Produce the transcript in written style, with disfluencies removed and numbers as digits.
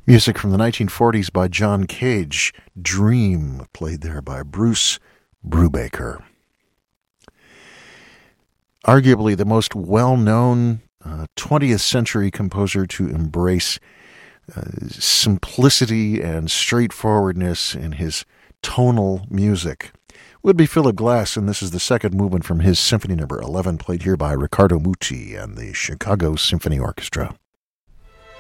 Music from the 1940s by John Cage, Dream, played there by Bruce Brubaker. Arguably the most well-known 20th century composer to embrace simplicity and straightforwardness in his tonal music would be Philip Glass, and this is the second movement from his Symphony No. 11, played here by Riccardo Muti and the Chicago Symphony Orchestra.